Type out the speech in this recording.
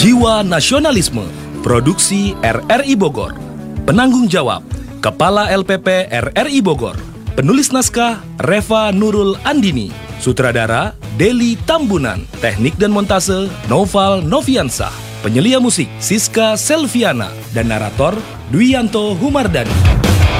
Jiwa Nasionalisme, Produksi RRI Bogor. Penanggung jawab, Kepala LPP RRI Bogor. Penulis naskah, Reva Nurul Andini. Sutradara, Deli Tambunan. Teknik dan montase, Noval Noviansah. Penyelia musik, Siska Selviana. Dan narator, Dwianto Humardani.